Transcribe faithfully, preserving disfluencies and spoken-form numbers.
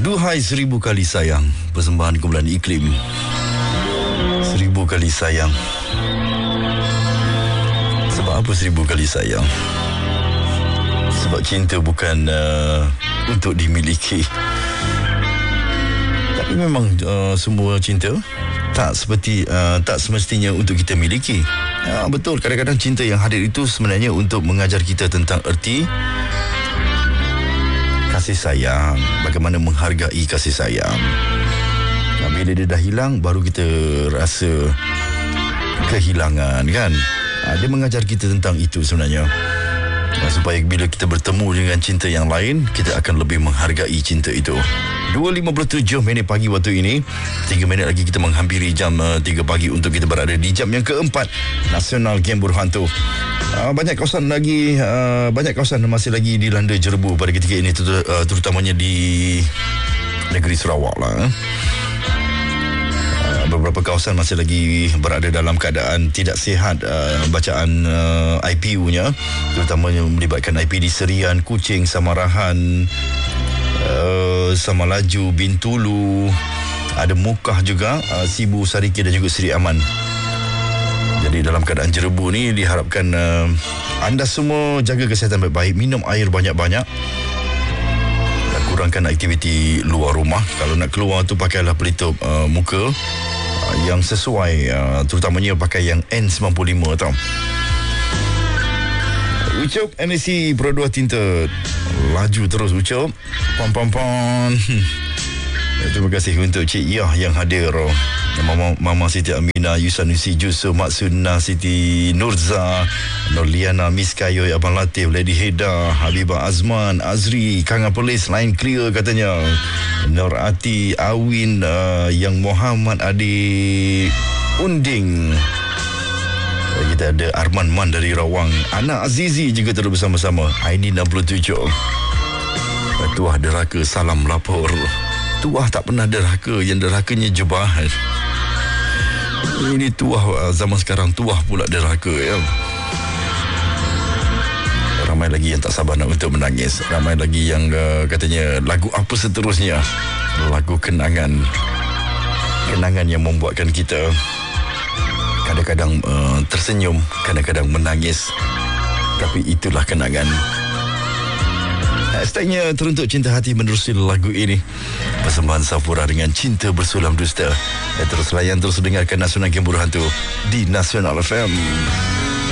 Duhai seribu kali sayang, persembahan kumpulan Iklim. Seribu kali sayang. Sebab apa seribu kali sayang? Sebab cinta bukan uh, untuk dimiliki. Tapi memang uh, semua cinta tak seperti uh, tak semestinya untuk kita miliki. Ya, betul, kadang-kadang cinta yang hadir itu sebenarnya untuk mengajar kita tentang erti kasih sayang, bagaimana menghargai kasih sayang. Nah, bila dia dah hilang, baru kita rasa kehilangan, kan? Nah, dia mengajar kita tentang itu sebenarnya. Nah, supaya bila kita bertemu dengan cinta yang lain, kita akan lebih menghargai cinta itu. dua lima puluh tujuh minit pagi waktu ini. tiga minit lagi kita menghampiri jam uh, tiga pagi untuk kita berada di jam yang keempat Nasional Game Berhantu. Uh, banyak kawasan lagi uh, banyak kawasan masih lagi dilanda jerebu pada ketika ini, terutamanya di negeri Sarawak lah. Eh. Beberapa kawasan masih lagi berada dalam keadaan tidak sihat uh, bacaan uh, I P U-nya, terutamanya melibatkan I P di Serian, Kuching, Samarahan, uh, Samalaju, Bintulu, ada Mukah juga, uh, Sibu, Sariki dan juga Seri Aman. Jadi dalam keadaan jerebu ni diharapkan uh, anda semua jaga kesihatan baik-baik, minum air banyak-banyak, dan kurangkan aktiviti luar rumah. Kalau nak keluar tu pakailah pelitup uh, muka yang sesuai, uh, terutamanya pakai yang N sembilan puluh lima tau. Ucup M A C Produk Tinta, laju terus Ucup. Pam pam pam. Terima kasih untuk Cik Yah yang hadir, Mama, Mama Siti Aminah, Yusanusi Jusuf, Mak Sunnah, Siti Nurza, Norliana, Miss Kayoy, Abang Latif, Lady Heda, Habibah Azman, Azri, Kangan Polis, line clear katanya. Nur Ati, Awin, uh, Yang Muhammad Adi Unding. Kita ada Arman Man dari Rawang, Ana Azizi juga terus bersama-sama. Aini enam puluh tujuh. Tuah derhaka salam lapor. Tuah tak pernah derhaka, yang derhakanya jebah. Ini tuah zaman sekarang, tuah pula derhaka, ya. Ramai lagi yang tak sabar nak untuk menangis. Ramai lagi yang uh, katanya lagu apa seterusnya, lagu kenangan. Kenangan yang membuatkan kita kadang-kadang uh, tersenyum, kadang-kadang menangis. Tapi itulah kenangan. Hashtagnya teruntuk cinta hati menerusi lagu ini. Persembahan Safura dengan Cinta Bersulam Dusta. Terus layan, terus dengarkan Nasional Game Berhantu di Nasional F M.